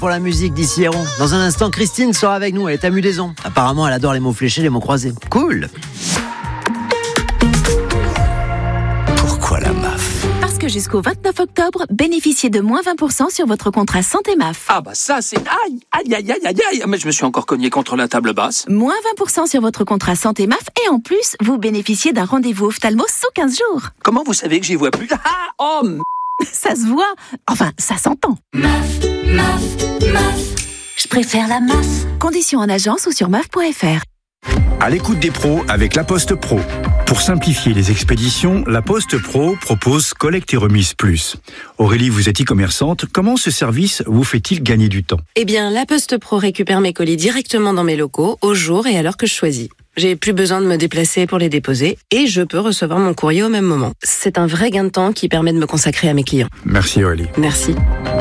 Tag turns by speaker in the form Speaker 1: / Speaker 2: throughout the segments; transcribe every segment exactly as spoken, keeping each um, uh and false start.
Speaker 1: Pour la musique d'ici Héron. Dans un instant, Christine sera avec nous. Elle est à Mudaison. Apparemment, elle adore les mots fléchés, les mots croisés. Cool.
Speaker 2: Pourquoi la M A F ?
Speaker 3: Parce que jusqu'au vingt-neuf octobre, bénéficiez de moins vingt pour cent sur votre contrat santé M A F.
Speaker 4: Ah bah ça c'est... Aïe, aïe, aïe, aïe, aïe, aïe. Mais je me suis encore cogné contre la table basse.
Speaker 3: Moins vingt pour cent sur votre contrat santé M A F et en plus, vous bénéficiez d'un rendez-vous ophtalmo sous quinze jours.
Speaker 4: Comment vous savez que j'y vois plus ? Ah, oh, m-
Speaker 3: Ça se voit. Enfin, ça s'entend.
Speaker 5: M A F, M A F, M A F. Je préfère la M A F.
Speaker 3: Conditions en agence ou sur M A F point F R.
Speaker 6: À l'écoute des pros avec La Poste Pro. Pour simplifier les expéditions, La Poste Pro propose Collecte et Remise Plus. Aurélie, vous êtes e-commerçante. Comment ce service vous fait-il gagner du temps ?
Speaker 7: Eh bien, La Poste Pro récupère mes colis directement dans mes locaux, au jour et à l'heure que je choisis. J'ai plus besoin de me déplacer pour les déposer et je peux recevoir mon courrier au même moment. C'est un vrai gain de temps qui permet de me consacrer à mes clients.
Speaker 6: Merci Aurélie.
Speaker 7: Merci.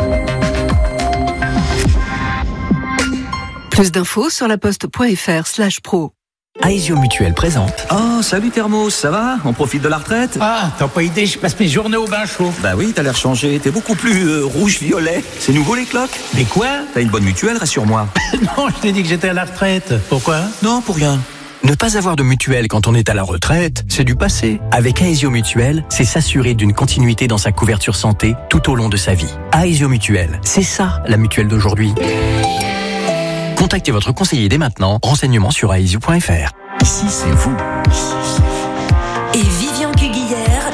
Speaker 8: Plus d'infos sur laposte.fr slash pro.
Speaker 2: Aesio Mutuel présente.
Speaker 9: Oh, salut Thermos, ça va ? On profite de la retraite ?
Speaker 10: Ah, t'as pas idée, je passe mes journées au bain chaud.
Speaker 9: Bah oui, t'as l'air changé, t'es beaucoup plus euh, rouge-violet. C'est nouveau les cloques ?
Speaker 10: Mais quoi ?
Speaker 9: T'as une bonne mutuelle, rassure-moi.
Speaker 10: Non, je t'ai dit que j'étais à la retraite. Pourquoi ?
Speaker 9: Non, pour rien.
Speaker 2: Ne pas avoir de mutuelle quand on est à la retraite, c'est du passé. Avec Aesio Mutuel, c'est s'assurer d'une continuité dans sa couverture santé tout au long de sa vie. Aesio Mutuel, c'est ça la mutuelle d'aujourd'hui. Contactez votre conseiller dès maintenant. Renseignements sur aesio point F R.
Speaker 9: Ici, c'est vous.
Speaker 5: Et Vivian Cuguillère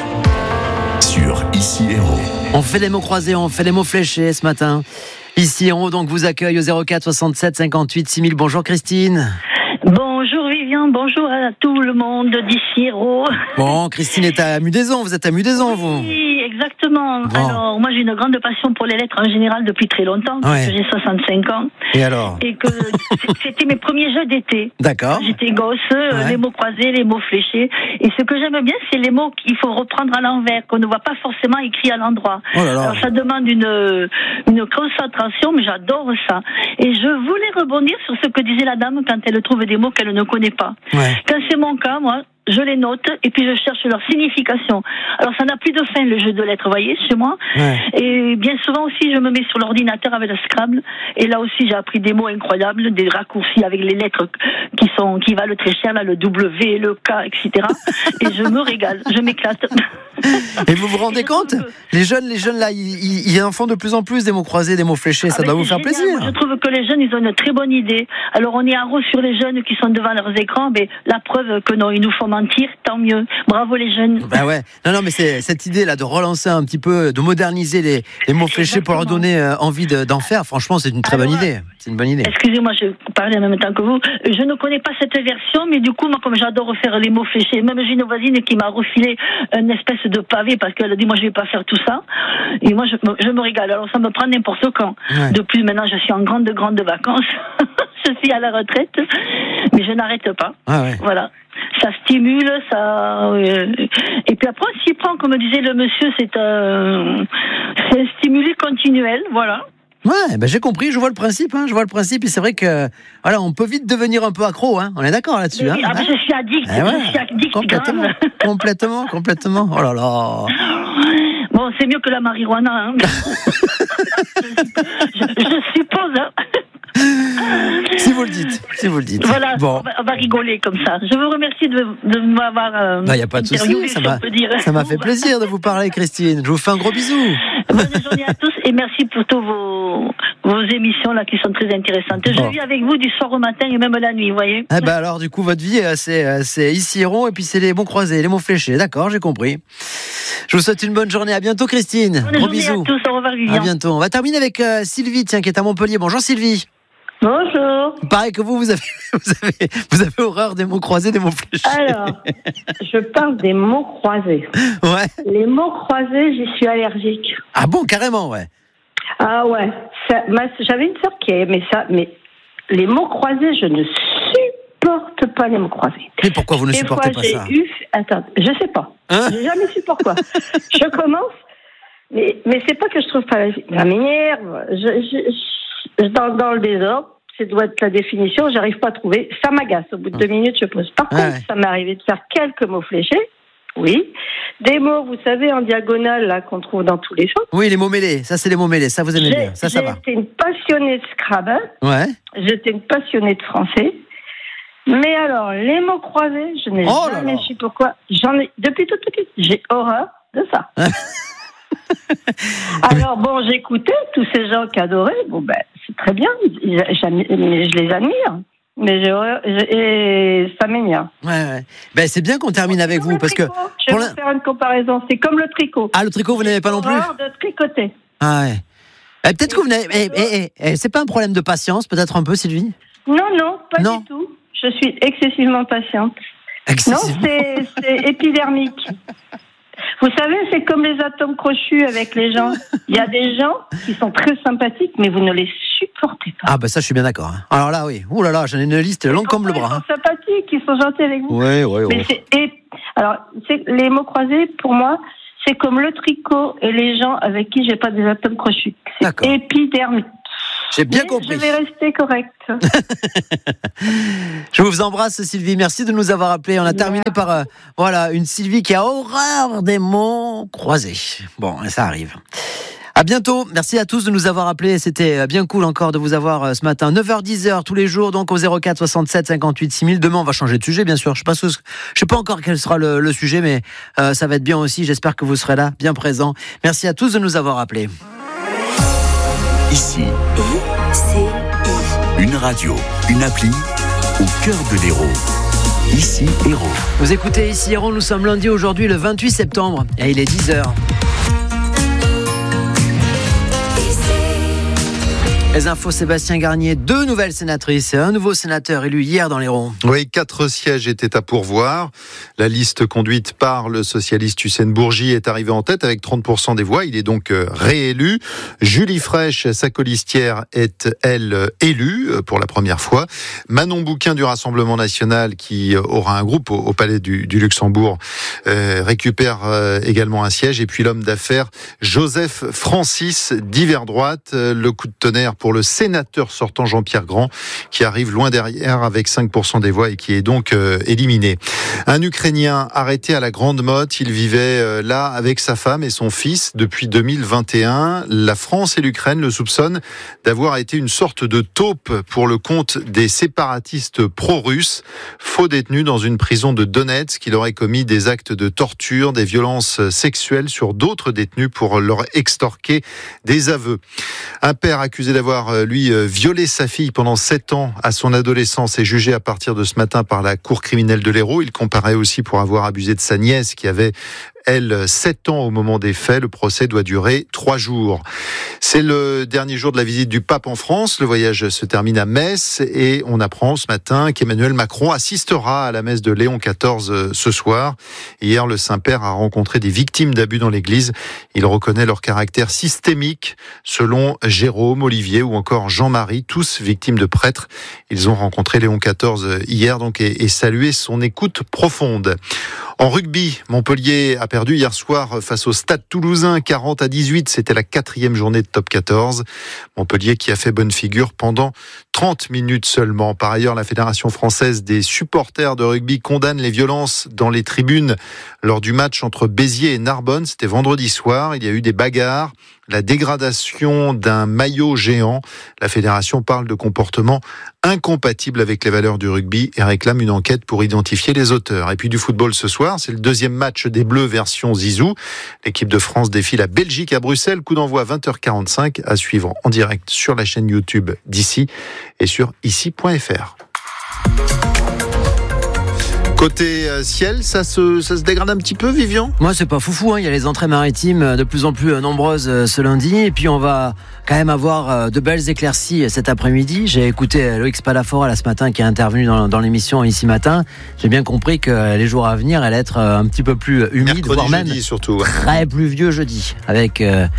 Speaker 9: Sur Ici Héros.
Speaker 1: On fait les mots croisés, on fait les mots fléchés ce matin. Ici Héron donc vous accueille au zéro quatre soixante-sept cinquante-huit six mille. Bonjour Christine.
Speaker 11: Bonjour Vivian, bonjour à tout le monde d'ici Héros.
Speaker 1: Bon, Christine est à Mudaison, vous êtes à Mudaison vous.
Speaker 11: Oui, exactement.
Speaker 1: Bon.
Speaker 11: Alors, moi j'ai une grande passion pour les lettres en général depuis très longtemps, parce
Speaker 1: Ouais.
Speaker 11: que j'ai soixante-cinq ans.
Speaker 1: Et alors ?
Speaker 11: Et que c'était mes premiers jeux d'été.
Speaker 1: D'accord.
Speaker 11: J'étais gosse, euh,
Speaker 1: Ouais.
Speaker 11: les mots croisés, les mots fléchés. Et ce que j'aime bien, c'est les mots qu'il faut reprendre à l'envers, qu'on ne voit pas forcément écrits à l'endroit.
Speaker 1: Oh là là.
Speaker 11: Alors ça demande une, une concentration, mais j'adore ça. Et je voulais rebondir sur ce que disait la dame quand elle trouve des mots qu'elle ne connaît pas.
Speaker 1: Ouais.
Speaker 11: Quand c'est mon cas, moi, je les note et puis je cherche leur signification. Alors ça n'a plus de fin le jeu de lettres, vous voyez, chez moi.
Speaker 1: Ouais.
Speaker 11: Et bien souvent aussi, je me mets sur l'ordinateur avec le Scrabble. Et là aussi, j'ai appris des mots incroyables, des raccourcis avec les lettres qui sont qui valent très cher, là, le W, le K, et cetera. Et je me régale, je m'éclate.
Speaker 1: Et vous vous rendez compte ? Les jeunes, les jeunes là, ils, ils, ils en font de plus en plus des mots croisés, des mots fléchés. Ça
Speaker 11: Ah,
Speaker 1: doit
Speaker 11: mais
Speaker 1: vous
Speaker 11: c'est
Speaker 1: faire
Speaker 11: génial.
Speaker 1: plaisir.
Speaker 11: Moi, je trouve que les jeunes, ils ont une très bonne idée. Alors, on est à gros sur les jeunes qui sont devant leurs écrans, mais la preuve que non, ils nous font mentir, tant mieux. Bravo les jeunes.
Speaker 1: Bah ouais. Non, non, mais c'est cette idée là de relancer un petit peu, de moderniser les, les mots fléchés pour leur donner euh, envie de, d'en faire. Franchement, c'est une très
Speaker 11: Alors,
Speaker 1: bonne idée. C'est une bonne idée.
Speaker 11: Excusez-moi, je parlais en même temps que vous. Je ne connais pas cette version, mais du coup, moi, comme j'adore faire les mots fléchés, même j'ai une voisine qui m'a refilé une espèce de pavé parce qu'elle a dit, moi, je vais pas faire tout ça. Et moi, je, me- je me régale. Alors, ça me prend n'importe quand.
Speaker 1: Ouais.
Speaker 11: De plus, maintenant, je suis en grande, grande vacances. Je suis à la retraite, mais je n'arrête pas.
Speaker 1: Ah ouais.
Speaker 11: Voilà. Ça stimule, ça. euh, Et puis après, on s'y prend, comme disait le monsieur, c'est un, c'est un stimulé continuel, voilà.
Speaker 1: Ouais, ben j'ai compris, je vois le principe, hein, je vois le principe, et c'est vrai que voilà, on peut vite devenir un peu accro, hein. On est d'accord là-dessus,
Speaker 11: Mais
Speaker 1: hein.
Speaker 11: oui, ah,
Speaker 1: hein.
Speaker 11: je suis addict,
Speaker 1: Eh ouais,
Speaker 11: je suis addict
Speaker 1: complètement,
Speaker 11: grave.
Speaker 1: complètement, complètement. Oh là là.
Speaker 11: Bon, c'est mieux que la marijuana, hein. je, je suppose, hein.
Speaker 1: Si vous le dites, si vous le dites.
Speaker 11: Voilà,
Speaker 1: Bon.
Speaker 11: on, va, on va rigoler comme ça. Je vous remercie de, de m'avoir euh,
Speaker 1: Bah, y a pas de
Speaker 11: interviewé,
Speaker 1: souci, ça
Speaker 11: si on
Speaker 1: m'a,
Speaker 11: peut dire.
Speaker 1: ça m'a fait plaisir de vous parler, Christine. Je vous fais un gros bisou.
Speaker 11: Bonne journée à tous et merci pour tous vos, vos émissions là qui sont très intéressantes. Je
Speaker 1: Bon.
Speaker 11: vis avec vous du soir au matin et même la nuit, vous voyez.
Speaker 1: Eh ben alors, du coup, votre vie, euh, c'est, euh, c'est ici Héron, et puis c'est les mots croisés, les mots fléchés. D'accord, j'ai compris. Je vous souhaite une bonne journée. À bientôt, Christine.
Speaker 11: Bonne
Speaker 1: Gros
Speaker 11: journée
Speaker 1: bisous.
Speaker 11: à tous. Au revoir,
Speaker 1: À
Speaker 11: Vivian.
Speaker 1: bientôt. On va terminer avec euh, Sylvie, tiens, qui est à Montpellier. Bonjour, Sylvie.
Speaker 12: Bonjour.
Speaker 1: Pareil que vous, vous avez, vous avez, vous avez horreur des mots croisés, des mots fléchés.
Speaker 12: Alors, je parle des mots croisés.
Speaker 1: Ouais.
Speaker 12: Les mots croisés, j'y suis allergique.
Speaker 1: Ah bon, carrément, ouais.
Speaker 12: Ah ouais. Ça, ma- j'avais une sœur qui aimait ça, mais les mots croisés, je ne supporte pas les mots croisés.
Speaker 1: Mais pourquoi vous ne
Speaker 12: Des
Speaker 1: supportez
Speaker 12: fois,
Speaker 1: pas
Speaker 12: j'ai
Speaker 1: ça
Speaker 12: eu... Attends, je sais pas.
Speaker 1: Hein
Speaker 12: J'ai jamais su pourquoi. Je commence, mais, mais c'est pas que je trouve pas la... Ça m'énerve. Je, je, je- dans, dans le désordre, ça doit être la définition, j'arrive pas à trouver. Ça m'agace. Au bout de deux minutes, je pose. Par
Speaker 1: Ouais,
Speaker 12: contre,
Speaker 1: ouais.
Speaker 12: ça m'est arrivé de faire quelques mots fléchés. Oui. Des mots, vous savez, en diagonale, là, qu'on trouve dans tous les champs.
Speaker 1: Oui, les mots mêlés. Ça, c'est les mots mêlés. Ça, vous aimez
Speaker 12: j'ai,
Speaker 1: bien. Ça, ça va.
Speaker 12: J'étais une passionnée de Scrabble.
Speaker 1: Ouais.
Speaker 12: J'étais une passionnée de français. Mais alors, les mots croisés, je n'ai
Speaker 1: oh
Speaker 12: jamais su pourquoi. J'en ai, depuis toute petite, j'ai horreur de ça. Alors, bon, j'écoutais tous ces gens qui adoraient. Bon, ben, c'est très bien. Je les admire. Mais j'ai horreur, et ça m'énerve.
Speaker 1: Ouais, ouais. Ben, c'est bien qu'on termine avec vous, parce
Speaker 12: tricot.
Speaker 1: que.
Speaker 12: Je vais vous faire une comparaison. C'est comme le tricot.
Speaker 1: Ah, le tricot, vous n'avez pas non plus?
Speaker 12: Horreur de tricoter.
Speaker 1: Ah, ouais. Eh, peut-être que vous n'avez. Eh, eh, eh, eh, c'est pas un problème de patience, peut-être un peu, Sylvie?
Speaker 12: Non, non, pas
Speaker 1: non.
Speaker 12: du tout. Je suis excessivement patiente. Excessivement. Non, c'est, c'est épidermique. Vous savez, c'est comme les atomes crochus avec les gens. Il y a des gens qui sont très sympathiques, mais vous ne les supportez pas.
Speaker 1: Ah, ben ça, je suis bien d'accord. Alors là, oui. Ouh là là, j'en ai une liste longue comme le bras.
Speaker 12: Ils sont sympathiques, ils sont gentils avec vous.
Speaker 1: Oui, oui, oui.
Speaker 12: Mais c'est, et, alors, c'est, les mots croisés, pour moi, c'est comme le tricot et les gens avec qui j'ai pas des atomes crochus. C'est d'accord. Épidermique.
Speaker 1: J'ai bien
Speaker 12: Mais
Speaker 1: compris.
Speaker 12: Je vais rester correcte.
Speaker 1: Je vous embrasse, Sylvie. Merci de nous avoir appelés. On a terminé par euh, voilà une Sylvie qui a horreur des mots croisés. Bon, ça arrive. À bientôt. Merci à tous de nous avoir appelés. C'était bien cool encore de vous avoir ce matin. neuf heures dix tous les jours, donc au zéro quatre soixante-sept cinquante-huit six mille. Demain, on va changer de sujet, bien sûr. Je ne sais, sais pas encore quel sera le, le sujet, mais euh, ça va être bien aussi. J'espère que vous serez là, bien présents. Merci à tous de nous avoir appelés.
Speaker 13: Ici, une radio, une appli au cœur de l'Hérault. Ici, Hérault.
Speaker 1: Vous écoutez Ici Hérault, nous sommes lundi aujourd'hui le vingt-huit septembre et il est dix heures. Les infos, Sébastien Garnier, deux nouvelles sénatrices et un nouveau sénateur élu hier dans l'Hérault.
Speaker 14: Oui, quatre sièges étaient à pourvoir. La liste conduite par le socialiste Hussein Bourgi est arrivée en tête avec trente pour cent des voix. Il est donc réélu. Julie Fraîche, sa colistière, est, elle, élue pour la première fois. Manon Bouquin du Rassemblement National, qui aura un groupe au, au Palais du, du Luxembourg, euh, récupère euh, également un siège. Et puis l'homme d'affaires Joseph Francis d'Hiver Droite, le coup de tonnerre pour le sénateur sortant Jean-Pierre Grand, qui arrive loin derrière avec cinq pour cent des voix et qui est donc euh, éliminé. Un Ukrainien arrêté à la Grande Motte, il vivait euh, là avec sa femme et son fils depuis deux mille vingt et un. La France et l'Ukraine le soupçonnent d'avoir été une sorte de taupe pour le compte des séparatistes pro-russes, faux détenus dans une prison de Donetsk. Il aurait commis des actes de torture, des violences sexuelles sur d'autres détenus pour leur extorquer des aveux. Un père accusé d'avoir lui violé sa fille pendant sept ans à son adolescence est jugé à partir de ce matin par la cour criminelle de l'Hérault. Il comparaît aussi pour avoir abusé de sa nièce qui avait elle, sept ans au moment des faits. Le procès doit durer trois jours. C'est le dernier jour de la visite du pape en France. Le voyage se termine à Metz et on apprend ce matin qu'Emmanuel Macron assistera à la messe de Léon quatorze ce soir. Hier, le Saint-Père a rencontré des victimes d'abus dans l'église. Il reconnaît leur caractère systémique, selon Jérôme, Olivier ou encore Jean-Marie, tous victimes de prêtres. Ils ont rencontré Léon quatorze hier donc et, et salué son écoute profonde. En rugby, Montpellier a perdu hier soir face au Stade Toulousain, quarante à dix-huit. C'était la quatrième journée de top quatorze. Montpellier qui a fait bonne figure pendant trente minutes seulement. Par ailleurs, la Fédération française des supporters de rugby condamne les violences dans les tribunes lors du match entre Béziers et Narbonne. C'était vendredi soir. Il y a eu des bagarres, la dégradation d'un maillot géant. La fédération parle de comportements incompatibles avec les valeurs du rugby et réclame une enquête pour identifier les auteurs. Et puis du football ce soir, c'est le deuxième match des Bleus version Zizou. L'équipe de France défie la Belgique à Bruxelles. Coup d'envoi vingt heures quarante-cinq à suivre en direct sur la chaîne YouTube d'Ici et sur ici point f r. Côté ciel, ça se, ça se dégrade un petit peu, Vivian ?
Speaker 1: Moi, c'est pas foufou, hein. Il y a les entrées maritimes de plus en plus nombreuses ce lundi. Et puis, on va quand même avoir de belles éclaircies cet après-midi. J'ai écouté Loïc Spadafora là, ce matin, qui est intervenu dans, dans l'émission Ici Matin. J'ai bien compris que les jours à venir allaient être un petit peu plus humides,
Speaker 14: mercredi,
Speaker 1: voire même
Speaker 14: jeudi, surtout, ouais.
Speaker 1: très pluvieux jeudi, avec... Euh,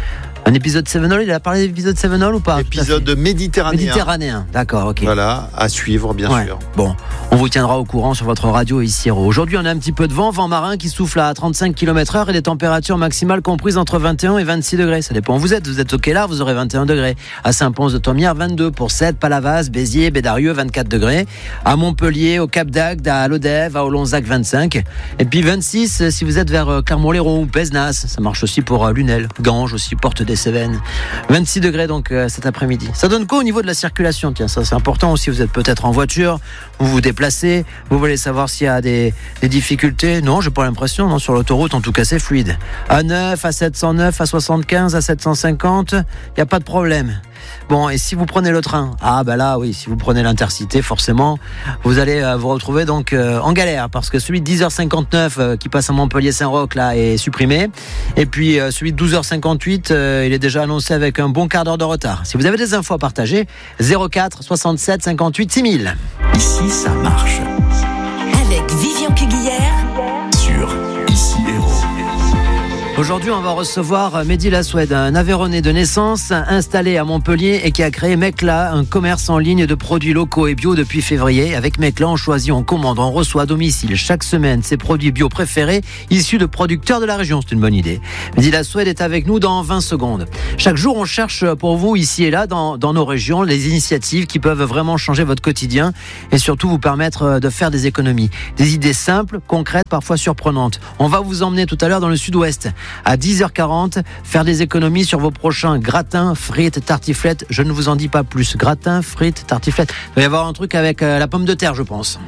Speaker 1: Un épisode Sevenol, il a parlé d'épisode Sevenol ou pas?
Speaker 14: Épisode méditerranéen.
Speaker 1: Méditerranéen, d'accord, ok.
Speaker 14: Voilà, à suivre, bien
Speaker 1: ouais.
Speaker 14: sûr.
Speaker 1: Bon, on vous tiendra au courant sur votre radio ici. Aujourd'hui, on a un petit peu de vent, vent marin qui souffle à trente-cinq kilomètres heure et des températures maximales comprises entre vingt et un et vingt-six degrés. Ça dépend où vous êtes. Vous êtes au Quai Lard, vous aurez vingt et un degrés. À Saint-Pons-de-Thomières, vingt-deux. Pour Sète, Palavas, Béziers, Bédarieux, vingt-quatre degrés. À Montpellier, au Cap d'Agde, à Lodève, à Olonzac, vingt-cinq. Et puis vingt-six si vous êtes vers Clermont-Lérault ou Pézenas. Ça marche aussi pour Lunel, Ganges aussi, Porte des Cévennes. vingt-six degrés donc euh, cet après-midi. Ça donne quoi au niveau de la circulation? Tiens, ça c'est important aussi. Vous êtes peut-être en voiture, vous vous déplacez, vous voulez savoir s'il y a des, des difficultés. Non, j'ai pas l'impression. Non, sur l'autoroute, en tout cas, c'est fluide. A neuf, A sept cent neuf, A soixante-quinze, A sept cent cinquante, il n'y a pas de problème. Bon, et si vous prenez le train, ah ben là, oui, si vous prenez l'Intercité, forcément, vous allez euh, vous retrouver donc euh, en galère, parce que celui de dix heures cinquante-neuf euh, qui passe à Montpellier-Saint-Roch là est supprimé, et puis euh, celui de douze heures cinquante-huit, euh, il est déjà annoncé avec un bon quart d'heure de retard. Si vous avez des infos à partager, zéro quatre soixante-sept cinquante-huit six mille.
Speaker 13: Ici, ça marche.
Speaker 5: Avec Vivian Cuguière
Speaker 13: sur Ici Héros.
Speaker 1: Aujourd'hui, on va recevoir Mehdi Lasoued, un Aveyronais de naissance installé à Montpellier et qui a créé Mecla, un commerce en ligne de produits locaux et bio depuis février. Avec Mecla, on choisit, on commande, on reçoit à domicile chaque semaine ses produits bio préférés issus de producteurs de la région. C'est une bonne idée. Mehdi Lasoued est avec nous dans vingt secondes. Chaque jour, on cherche pour vous ici et là dans, dans nos régions les initiatives qui peuvent vraiment changer votre quotidien et surtout vous permettre de faire des économies. Des idées simples, concrètes, parfois surprenantes. On va vous emmener tout à l'heure dans le sud-ouest. À dix heures quarante, faire des économies sur vos prochains gratins, frites, tartiflettes. Je ne vous en dis pas plus. Gratins, frites, tartiflettes. Il va y avoir un truc avec euh, la pomme de terre, je pense.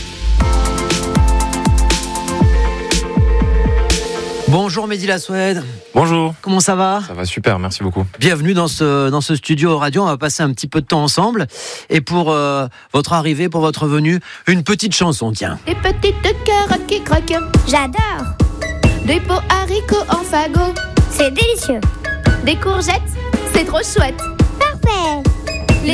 Speaker 1: Bonjour Mehdi Lasoued.
Speaker 15: Bonjour.
Speaker 1: Comment ça va?
Speaker 15: Ça va super, merci beaucoup.
Speaker 1: Bienvenue dans ce, dans ce studio radio. On va passer un petit peu de temps ensemble. Et pour euh, votre arrivée, pour votre venue, une petite chanson, tiens.
Speaker 16: Des petites carottes qui croquent. J'adore. Des pots haricots en fagot. C'est délicieux. Des courgettes, c'est trop chouette.